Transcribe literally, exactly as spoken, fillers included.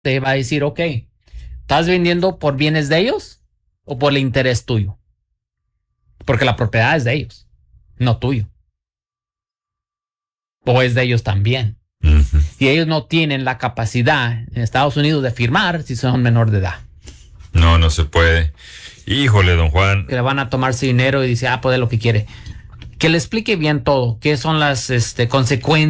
te va a decir, ok, ¿estás vendiendo por bienes de ellos o por el interés tuyo? Porque la propiedad es de ellos, no tuyo. O es de ellos también. Uh-huh. Y ellos no tienen la capacidad en Estados Unidos de firmar si son menor de edad. No, no se puede. Híjole, don Juan. Que le van a tomar su dinero y dice, ah, pues de lo que quiere. Que le explique bien todo, qué son las este, consecuencias